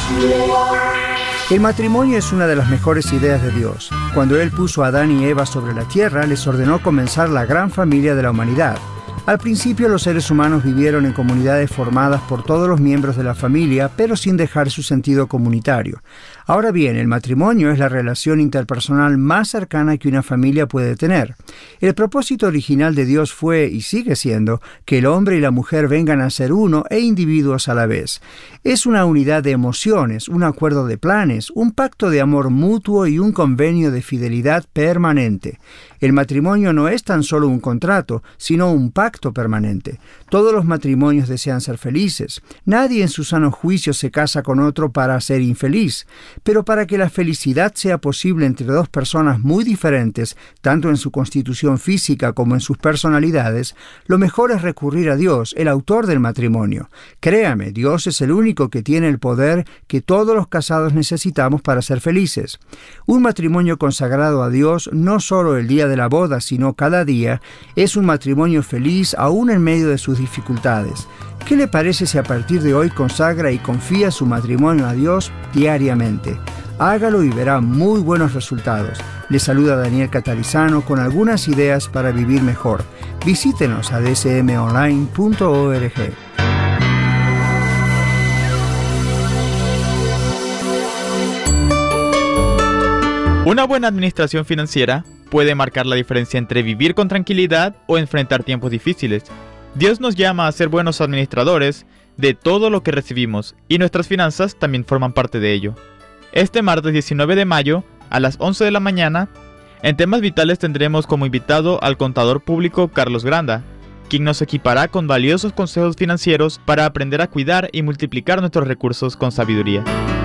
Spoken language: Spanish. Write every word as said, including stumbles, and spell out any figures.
El matrimonio es una de las mejores ideas de Dios. Cuando Él puso a Adán y Eva sobre la tierra, les ordenó comenzar la gran familia de la humanidad. Al principio los seres humanos vivieron en comunidades formadas por todos los miembros de la familia, pero sin dejar su sentido comunitario. Ahora bien, el matrimonio es la relación interpersonal más cercana que una familia puede tener. El propósito original de Dios fue, y sigue siendo, que el hombre y la mujer vengan a ser uno e individuos a la vez. Es una unidad de emociones, un acuerdo de planes, un pacto de amor mutuo y un convenio de fidelidad permanente. El matrimonio no es tan solo un contrato, sino un pacto permanente. Todos los matrimonios desean ser felices. Nadie en su sano juicio se casa con otro para ser infeliz. Pero para que la felicidad sea posible entre dos personas muy diferentes, tanto en su constitución física como en sus personalidades, lo mejor es recurrir a Dios, el autor del matrimonio. Créame, Dios es el único que tiene el poder que todos los casados necesitamos para ser felices. Un matrimonio consagrado a Dios, no solo el día de la boda, sino cada día, es un matrimonio feliz aún en medio de sus dificultades. ¿Qué le parece si a partir de hoy consagra y confía su matrimonio a Dios diariamente? Hágalo y verá muy buenos resultados. Le saluda Daniel Catalizano con algunas ideas para vivir mejor. Visítenos a d c m online punto org. Una buena administración financiera puede marcar la diferencia entre vivir con tranquilidad o enfrentar tiempos difíciles. Dios nos llama a ser buenos administradores de todo lo que recibimos, y nuestras finanzas también forman parte de ello. Este martes diecinueve de mayo, a las once de la mañana, en Temas Vitales tendremos como invitado al contador público Carlos Granda, quien nos equipará con valiosos consejos financieros para aprender a cuidar y multiplicar nuestros recursos con sabiduría.